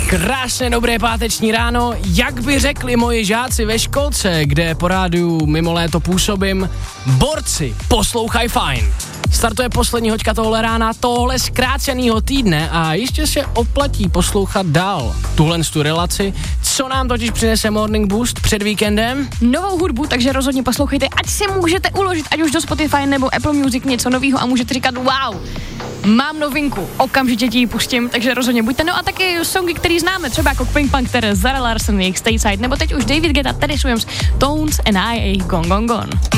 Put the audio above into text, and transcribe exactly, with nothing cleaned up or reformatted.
Krásné dobré páteční ráno, jak by řekli moji žáci ve školce, kde po rádiu mimo léto působím, borci, poslouchaj fajn. Startuje poslední hoďka tohle rána, tohle zkrácenýho týdne a jistě se oplatí poslouchat dál tuhle tu relaci, co nám totiž přinese Morning Boost před víkendem. Novou hudbu, takže rozhodně poslouchejte, ať si můžete uložit, ať už do Spotify nebo Apple Music něco nového a můžete říkat wow, mám novinku, okamžitě ti ji pustím, takže rozhodně buďte. No a taky songy, který známe, třeba jako Pink Panther, Zara Larsson, jejich Stateside, nebo teď už David Guetta, Teddy Swims, Tones and I, Gone Gone Gone.